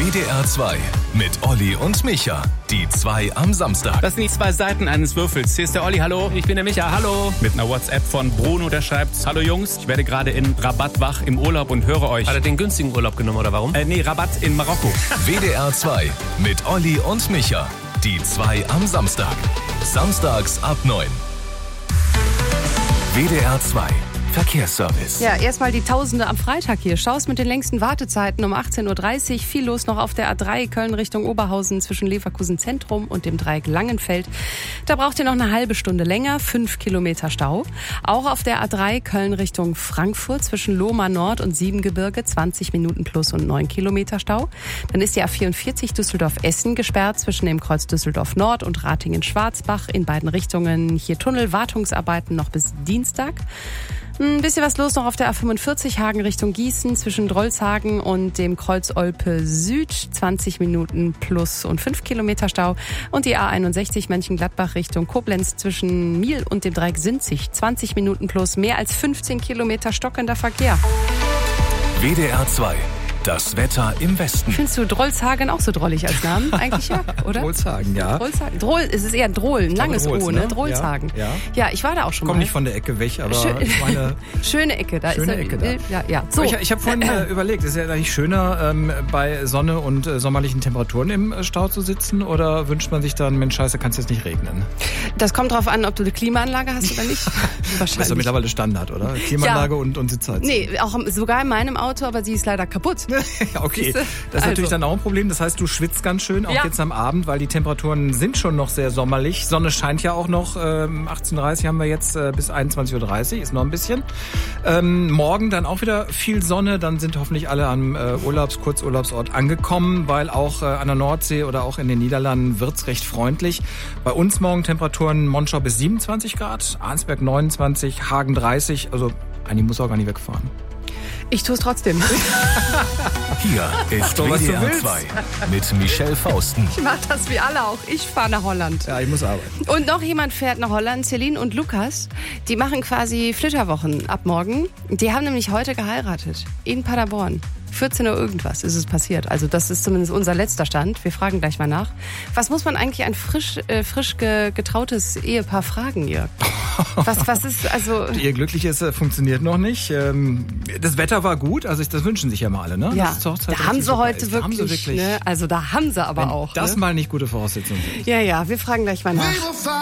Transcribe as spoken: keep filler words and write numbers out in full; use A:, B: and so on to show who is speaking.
A: W D R zwei mit Olli und Micha. Die zwei am Samstag.
B: Das sind die zwei Seiten eines Würfels. Hier ist der Olli, hallo. Ich bin der Micha, hallo. Mit einer WhatsApp von Bruno, der schreibt: Hallo Jungs, ich werde gerade in Rabat wach im Urlaub und höre euch.
C: Hat er den günstigen Urlaub genommen oder warum?
B: Äh, nee, Rabat in Marokko.
A: W D R zwei mit Olli und Micha. Die zwei am Samstag. Samstags ab neun. W D R zwei Verkehrsservice.
D: Ja, erstmal die Tausende am Freitag hier. Staus mit den längsten Wartezeiten um achtzehn Uhr dreißig. Viel los noch auf der A drei Köln Richtung Oberhausen zwischen Leverkusen Zentrum und dem Dreieck Langenfeld. Da braucht ihr noch eine halbe Stunde länger, fünf Kilometer Stau. Auch auf der A drei Köln Richtung Frankfurt zwischen Lohmar Nord und Siebengebirge zwanzig Minuten plus und neun Kilometer Stau. Dann ist die A vierundvierzig Düsseldorf-Essen gesperrt zwischen dem Kreuz Düsseldorf Nord und Ratingen-Schwarzbach in beiden Richtungen. Hier Tunnelwartungsarbeiten noch bis Dienstag. Ein bisschen was los noch auf der A fünfundvierzig Hagen Richtung Gießen zwischen Drolshagen und dem Kreuz Olpe Süd. zwanzig Minuten plus und fünf Kilometer Stau. Und die A einundsechzig Mönchengladbach Richtung Koblenz zwischen Miel und dem Dreieck Sinzig. zwanzig Minuten plus, mehr als fünfzehn Kilometer stockender Verkehr.
A: W D R zwei. Das Wetter im Westen.
D: Findest du Drolshagen auch so drollig als Namen? Eigentlich ja, oder?
E: Drolshagen, ja.
D: Drolshagen. Drohl, es ist eher Drohl, ein langes
E: Drolz,
D: O, ne?
E: ne?
D: Drolshagen.
E: Ja, ja.
D: Ja, ich war da auch schon
E: Komm
D: mal.
E: nicht von der Ecke weg, aber
D: Schön,
E: ich meine...
D: schöne Ecke, da
E: schöne
D: ist
E: Ecke
D: er,
E: da.
D: Ja, ja. So.
E: Ich, ich habe vorhin äh, überlegt, ist ja eigentlich schöner, ähm, bei Sonne und äh, sommerlichen Temperaturen im äh, Stau zu sitzen, oder wünscht man sich dann, Mensch, scheiße, kann es jetzt nicht regnen?
D: Das kommt drauf an, ob du eine Klimaanlage hast oder nicht.
E: Das ist doch mittlerweile Standard, oder? Klimaanlage ja. und, und Sitzheizung.
D: Nee, auch sogar in meinem Auto, aber sie ist leider kaputt.
E: Okay,
D: Siehste?
E: das ist
D: Also.
E: natürlich dann auch ein Problem. Das heißt, du schwitzt ganz schön, auch
D: Ja.
E: jetzt am Abend, weil die Temperaturen sind schon noch sehr sommerlich. Sonne scheint ja auch noch. Ähm, achtzehn Uhr dreißig haben wir jetzt äh, bis einundzwanzig Uhr dreißig, ist noch ein bisschen. Ähm, morgen dann auch wieder viel Sonne. Dann sind hoffentlich alle am äh, Urlaubs-, Kurzurlaubsort angekommen, weil auch äh, an der Nordsee oder auch in den Niederlanden wird's recht freundlich. Bei uns morgen Temperaturen Monschau bis siebenundzwanzig Grad, Arnsberg neunundzwanzig, Hagen dreißig. Also eigentlich muss auch gar nicht wegfahren.
D: Ich tue es trotzdem.
A: Hier ist
E: Doch, was
A: W D
E: du
A: R
E: willst.
A: zwei mit Michelle Fausten.
D: Ich mache das wie alle auch. Ich fahre nach Holland.
E: Ja, ich muss arbeiten.
D: Und noch jemand fährt nach Holland, Celine und Lukas. Die machen quasi Flitterwochen ab morgen. Die haben nämlich heute geheiratet. In Paderborn. vierzehn Uhr irgendwas ist es passiert. Also das ist zumindest unser letzter Stand. Wir fragen gleich mal nach. Was muss man eigentlich ein frisch, äh, frisch ge- getrautes Ehepaar fragen, Jörg? Was, was ist, also...
E: Ihr Glückliches äh, funktioniert noch nicht. Ähm, das Wetter war gut, also ich, das wünschen sich ja mal alle, ne?
D: Ja,
E: Dass es zur Hochzeit
D: da haben
E: richtig
D: sie
E: super
D: heute
E: ist. Da
D: wirklich,
E: haben sie wirklich
D: ne? Also da haben sie aber
E: wenn
D: auch.
E: das
D: ne?
E: mal nicht gute Voraussetzungen sind.
D: Ja, ja, wir fragen gleich mal nach.